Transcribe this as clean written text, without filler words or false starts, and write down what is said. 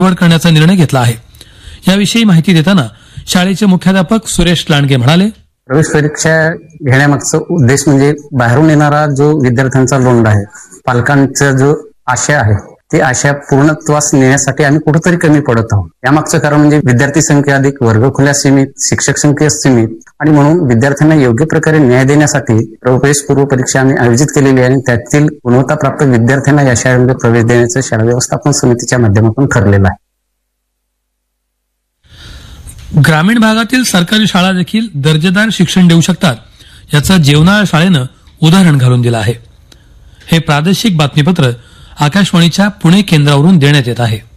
निवड करण्याचा निर्णय घेतला आहे. याविषयी माहिती देताना शाळेचे मुख्याध्यापक सुरेश लांडगे म्हणाले, प्रवेश परीक्षा घेण्यामागचा उद्देश म्हणजे बाहेरून येणारा जो विद्यार्थ्यांचा लोंढ आहे, पालकांचा जो आशा आहे, ती आशा पूर्णत्वास नेण्यासाठी आम्ही कुठेतरी कमी पडत आहोत. यामागचं कारण म्हणजे विद्यार्थी संख्या अधिक, वर्गखोल्या सीमित, शिक्षक संख्या सीमित आणि म्हणून विद्यार्थ्यांना योग्य प्रकारे न्याय देण्यासाठी प्रवेश पूर्व परीक्षा आम्ही आयोजित केलेली आहे आणि त्यातील गुणवत्ताप्राप्त विद्यार्थ्यांना या शाळेमध्ये प्रवेश देण्याचं शाळा व्यवस्थापन समितीच्या माध्यमातून ठरलेलं आहे. ग्रामीण भागातील सरकारी शाळा देखील दर्जेदार शिक्षण देऊ शकतात, याचं जेवणाळा शाळेनं उदाहरण घालून दिलं आहे. हे प्रादेशिक बातमीपत्र आकाशवाणीच्या पुणे केंद्रावरून देण्यात येत आहे.